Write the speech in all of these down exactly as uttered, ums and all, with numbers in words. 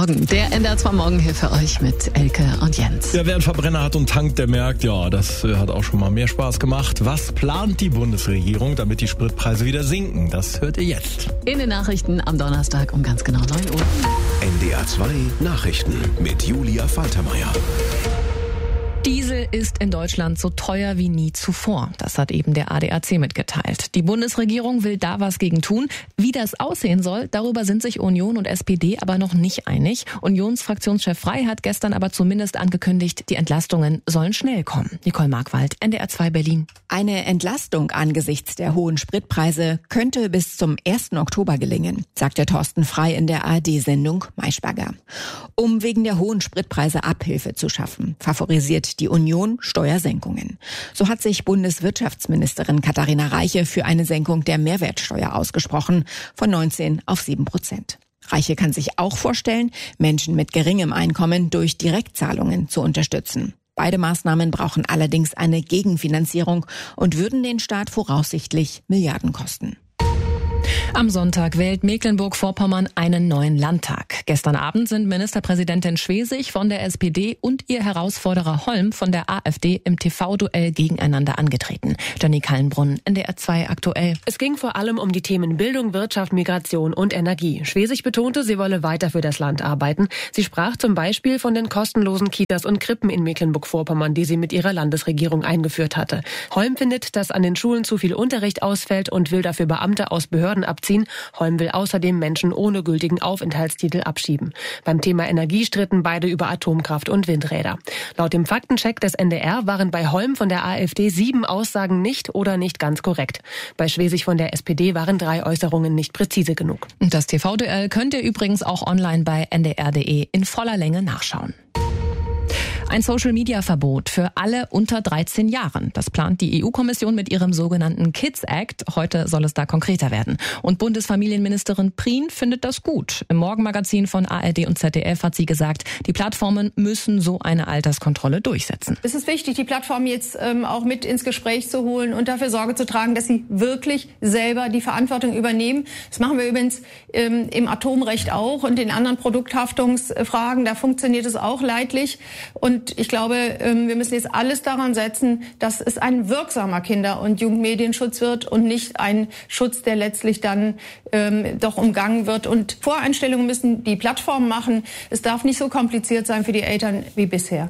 Morgen. Der N D R zwei Morgen hier für euch mit Elke und Jens. Ja, wer einen Verbrenner hat und tankt, der merkt, ja, das äh, hat auch schon mal mehr Spaß gemacht. Was plant die Bundesregierung, damit die Spritpreise wieder sinken? Das hört ihr jetzt. In den Nachrichten am Donnerstag um ganz genau neun Uhr. N D R zwei Nachrichten mit Julia Faltermeier. Diesel ist in Deutschland so teuer wie nie zuvor. Das hat eben der A D A C mitgeteilt. Die Bundesregierung will da was gegen tun. Wie das aussehen soll, darüber sind sich Union und S P D aber noch nicht einig. Unionsfraktionschef Frey hat gestern aber zumindest angekündigt, die Entlastungen sollen schnell kommen. Nicole Markwald, N D R zwei Berlin. Eine Entlastung angesichts der hohen Spritpreise könnte bis zum ersten Oktober gelingen, sagte Thorsten Frey in der A R D-Sendung Maischberger. Um wegen der hohen Spritpreise Abhilfe zu schaffen, favorisiert die Union Steuersenkungen. So hat sich Bundeswirtschaftsministerin Katharina Reiche für eine Senkung der Mehrwertsteuer ausgesprochen, von neunzehn auf sieben Prozent. Reiche kann sich auch vorstellen, Menschen mit geringem Einkommen durch Direktzahlungen zu unterstützen. Beide Maßnahmen brauchen allerdings eine Gegenfinanzierung und würden den Staat voraussichtlich Milliarden kosten. Am Sonntag wählt Mecklenburg-Vorpommern einen neuen Landtag. Gestern Abend sind Ministerpräsidentin Schwesig von der S P D und ihr Herausforderer Holm von der AfD im T V-Duell gegeneinander angetreten. Jenny Kallenbrunn, N D R zwei aktuell. Es ging vor allem um die Themen Bildung, Wirtschaft, Migration und Energie. Schwesig betonte, sie wolle weiter für das Land arbeiten. Sie sprach zum Beispiel von den kostenlosen Kitas und Krippen in Mecklenburg-Vorpommern, die sie mit ihrer Landesregierung eingeführt hatte. Holm findet, dass an den Schulen zu viel Unterricht ausfällt und will dafür Beamte aus Behörden abziehen. Holm will außerdem Menschen ohne gültigen Aufenthaltstitel abschieben. Beim Thema Energie stritten beide über Atomkraft und Windräder. Laut dem Faktencheck des N D R waren bei Holm von der AfD sieben Aussagen nicht oder nicht ganz korrekt. Bei Schwesig von der S P D waren drei Äußerungen nicht präzise genug. Das T V-Duell könnt ihr übrigens auch online bei n d r punkt d e in voller Länge nachschauen. Ein Social-Media-Verbot für alle unter dreizehn Jahren. Das plant die E U-Kommission mit ihrem sogenannten Kids Act. Heute soll es da konkreter werden. Und Bundesfamilienministerin Prien findet das gut. Im Morgenmagazin von A R D und Z D F hat sie gesagt, die Plattformen müssen so eine Alterskontrolle durchsetzen. Es ist wichtig, die Plattformen jetzt ähm, auch mit ins Gespräch zu holen und dafür Sorge zu tragen, dass sie wirklich selber die Verantwortung übernehmen. Das machen wir übrigens ähm, im Atomrecht auch und in anderen Produkthaftungsfragen. Da funktioniert es auch leidlich. Und Und ich glaube, wir müssen jetzt alles daran setzen, dass es ein wirksamer Kinder- und Jugendmedienschutz wird und nicht ein Schutz, der letztlich dann ähm, doch umgangen wird. Und Voreinstellungen müssen die Plattformen machen. Es darf nicht so kompliziert sein für die Eltern wie bisher.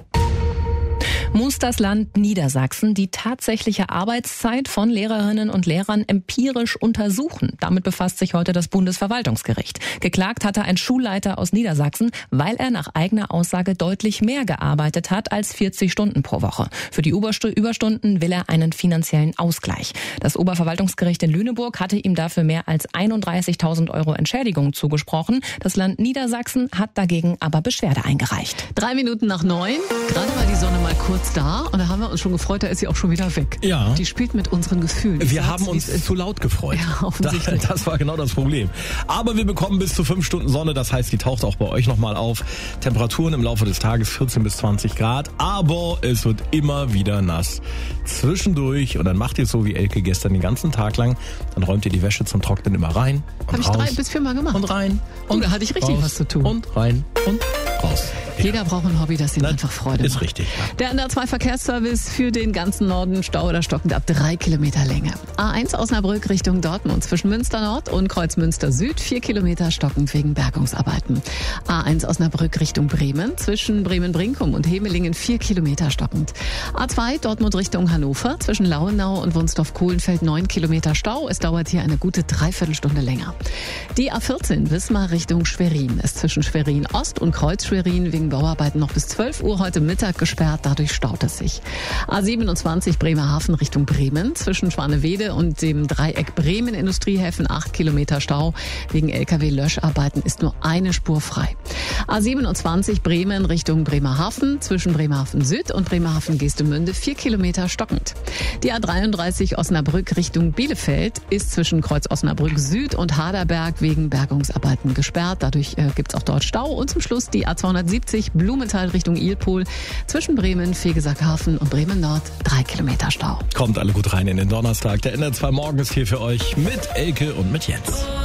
Muss das Land Niedersachsen die tatsächliche Arbeitszeit von Lehrerinnen und Lehrern empirisch untersuchen? Damit befasst sich heute das Bundesverwaltungsgericht. Geklagt hatte ein Schulleiter aus Niedersachsen, weil er nach eigener Aussage deutlich mehr gearbeitet hat als vierzig Stunden pro Woche. Für die Überstunden will er einen finanziellen Ausgleich. Das Oberverwaltungsgericht in Lüneburg hatte ihm dafür mehr als einunddreißigtausend Euro Entschädigung zugesprochen. Das Land Niedersachsen hat dagegen aber Beschwerde eingereicht. Drei Minuten nach neun. Gerade war die Sonne mal kurz da und da haben wir uns schon gefreut, da ist sie auch schon wieder weg. Ja. Die spielt mit unseren Gefühlen. Wir haben uns zu laut gefreut. Ja, offensichtlich. Das, das war genau das Problem. Aber wir bekommen bis zu fünf Stunden Sonne, das heißt, die taucht auch bei euch nochmal auf. Temperaturen im Laufe des Tages vierzehn bis zwanzig Grad, aber es wird immer wieder nass. Zwischendurch, und dann macht ihr es so wie Elke gestern den ganzen Tag lang, dann räumt ihr die Wäsche zum Trocknen immer rein und Habe ich raus. drei bis viermal gemacht. Und rein. Und da hatte ich richtig raus, was zu tun. Und rein und raus. Jeder braucht ein Hobby, das ihm Na, einfach Freude macht. Ist richtig, ja. Der N D R zwei Verkehrsservice für den ganzen Norden, Stau oder stockend ab drei Kilometer Länge. A eins Osnabrück Richtung Dortmund zwischen Münster Nord und Kreuzmünster Süd, vier Kilometer stockend wegen Bergungsarbeiten. A eins Osnabrück Richtung Bremen zwischen Bremen-Brinkum und Hemelingen, vier Kilometer stockend. A zwei Dortmund Richtung Hannover zwischen Lauenau und Wunsdorf-Kohlenfeld, neun Kilometer Stau. Es dauert hier eine gute Dreiviertelstunde länger. Die A vierzehn Wismar Richtung Schwerin ist zwischen Schwerin Ost und Kreuz Schwerin wegen Bauarbeiten noch bis zwölf Uhr heute Mittag gesperrt, dadurch staut es sich. A siebenundzwanzig Bremerhaven Richtung Bremen zwischen Schwanewede und dem Dreieck Bremen Industriehäfen, acht Kilometer Stau. Wegen L K W-Löscharbeiten ist nur eine Spur frei. A siebenundzwanzig Bremen Richtung Bremerhaven zwischen Bremerhaven Süd und Bremerhaven Geestemünde, vier Kilometer stockend. Die A dreiunddreißig Osnabrück Richtung Bielefeld ist zwischen Kreuz Osnabrück Süd und Haderberg wegen Bergungsarbeiten gesperrt. Dadurch äh, gibt es auch dort Stau. Und zum Schluss die A zweihundertsiebzig Blumenthal Richtung Ilpol zwischen Bremen, Fegesackhafen und Bremen Nord, drei Kilometer Stau. Kommt alle gut rein in den Donnerstag. Der N D R zwei Morgen ist hier für euch mit Elke und mit Jens.